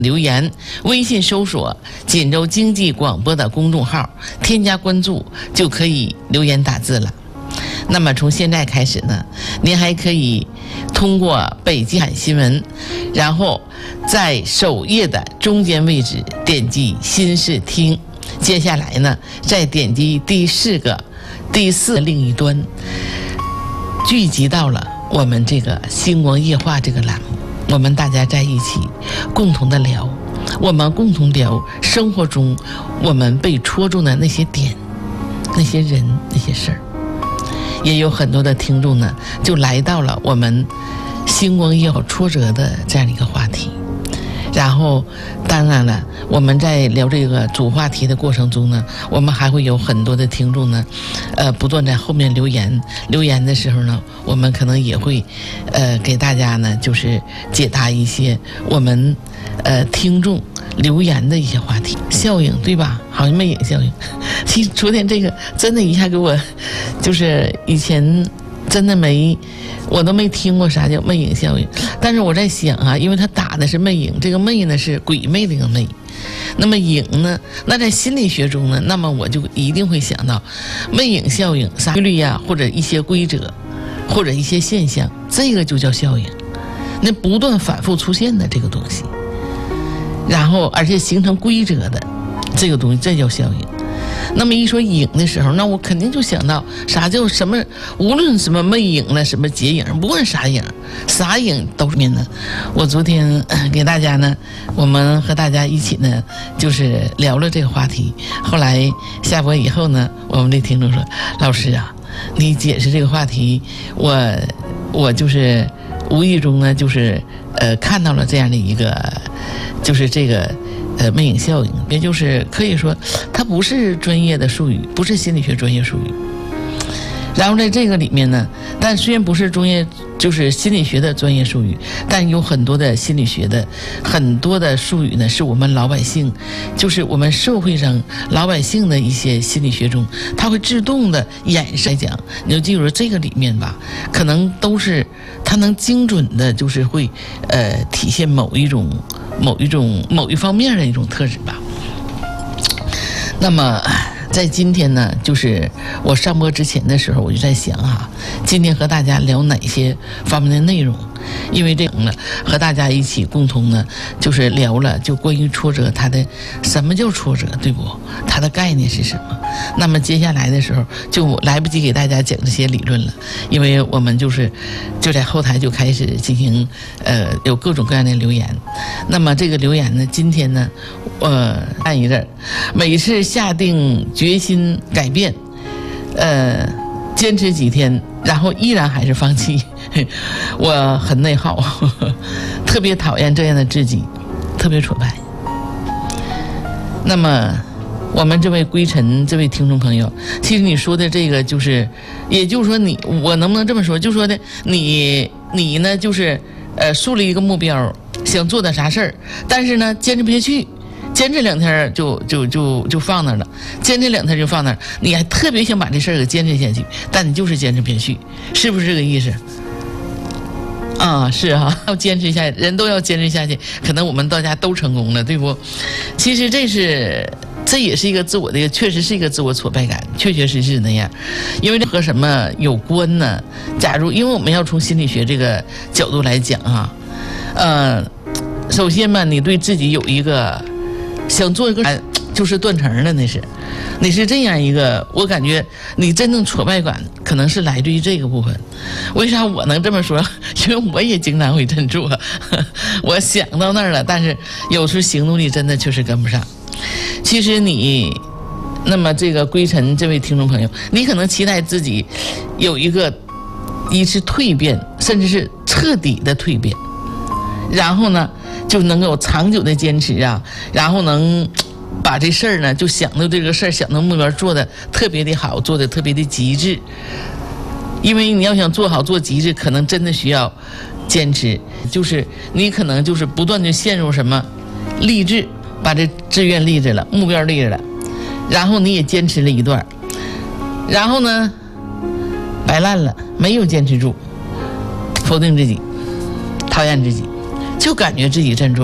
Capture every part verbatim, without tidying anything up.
留言，微信搜索锦州经济广播的公众号，添加关注就可以留言打字了。那么从现在开始呢，您还可以通过北京海新闻，然后在首页的中间位置点击新视听，接下来呢再点击第四个第四另一端，聚集到了我们这个星光夜话这个栏目，我们大家在一起共同的聊，我们共同聊生活中我们被戳中的那些点，那些人，那些事儿。也有很多的听众呢就来到了我们星光夜话挫折的这样一个话题。然后当然了，我们在聊这个主话题的过程中呢，我们还会有很多的听众呢呃，不断在后面留言留言的时候呢，我们可能也会呃给大家呢就是解答一些我们呃听众留言的一些话题。效应对吧？好像魅影效应。其实昨天这个真的一下给我就是以前真的没我都没听过啥叫魅影效应。但是我在想啊，因为他打的是魅影，这个魅呢是鬼魅这个魅，那么影呢，那在心理学中呢，那么我就一定会想到魅影效应啥规律呀，或者一些规则或者一些现象，这个就叫效应。那不断反复出现的这个东西，然后而且形成规则的这个东西，这叫效应。那么一说影的时候，那我肯定就想到啥叫什么，无论什么魅影了，什么结影，不管啥影啥影都是面的。我昨天给大家呢，我们和大家一起呢就是聊了这个话题。后来下播以后呢，我们的听众说，老师啊，你解释这个话题，我我就是无意中呢就是呃看到了这样的一个就是这个呃，魅影效应，也就是可以说它不是专业的术语，不是心理学专业术语。然后在这个里面呢，但虽然不是专业，就是心理学的专业术语，但有很多的心理学的很多的术语呢，是我们老百姓，就是我们社会上老百姓的一些心理学中，它会自动的衍生来讲。你就记住这个里面吧，可能都是它能精准的，就是会呃体现某一种。某一种某一方面的一种特质吧。那么在今天呢，就是我上播之前的时候，我就在想啊，今天和大家聊哪些方面的内容。因为这个呢，和大家一起共同呢，就是聊了就关于挫折，它的什么叫挫折，对不？它的概念是什么？那么接下来的时候就来不及给大家讲这些理论了，因为我们就是就在后台就开始进行呃有各种各样的留言。那么这个留言呢，今天呢，呃看一阵，每次下定决心改变，呃坚持几天，然后依然还是放弃。我很内耗，呵呵，特别讨厌这样的自己，特别挫败。那么我们这位归尘这位听众朋友，其实你说的这个就是，也就是说你我能不能这么说，就说的你你呢就是呃树立一个目标，想做点啥事儿，但是呢坚持不下去，坚持两天就就就就放那儿了，坚持两天就放那儿，你还特别想把这事儿给坚持下去，但你就是坚持不下去，是不是这个意思？啊，是哈、啊，要坚持下去，人都要坚持下去，可能我们大家都成功了，对不？其实这是，这也是一个自我的一个，确实是一个自我挫败感，确确实实那样。因为这和什么有关呢？假如因为我们要从心理学这个角度来讲啊，呃，首先嘛，你对自己有一个想做一个，就是断层的，那是，你是这样一个，我感觉你真正挫败感可能是来自于这个部分。为啥我能这么说？因为我也经常会这么做，我想到那儿了，但是有时行动力真的确实跟不上。其实你，那么这个归尘这位听众朋友，你可能期待自己有一个一次蜕变，甚至是彻底的蜕变，然后呢就能够长久的坚持啊，然后能把这事儿呢就想到这个事儿，想到目标做的特别的好，做的特别的极致。因为你要想做好做极致，可能真的需要坚持，就是你可能就是不断的陷入什么励志，把这志愿立着了，目标立着了，然后你也坚持了一段，然后呢摆烂了，没有坚持住，否定自己，讨厌自己，就感觉自己这么做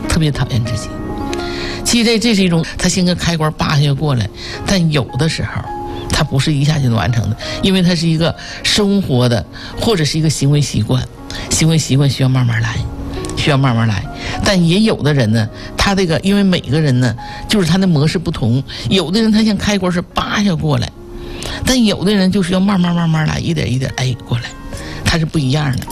特别讨厌自己。其实这这是一种他先跟开关扒下过来，但有的时候他不是一下就能完成的，因为它是一个生活的或者是一个行为习惯，行为习惯需要慢慢来，需要慢慢来。但也有的人呢，他这个因为每个人呢，就是他的模式不同，有的人他像开关是扒下过来，但有的人就是要慢慢慢慢来，一点一点哎过来，他是不一样的。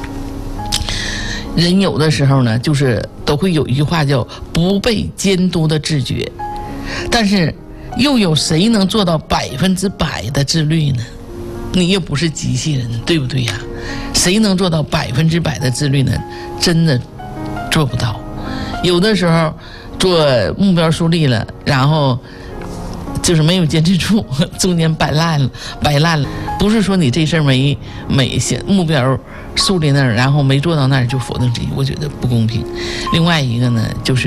人有的时候呢，就是都会有一句话叫不被监督的自觉，但是又有谁能做到百分之百的自律呢？你又不是机器人，对不对呀？谁能做到百分之百的自律呢？真的做不到。有的时候做目标树立了，然后就是没有坚持住，中间摆烂了，摆烂了。不是说你这事儿没没目标树立那儿，然后没做到那儿就否定自己，我觉得不公平。另外一个呢，就是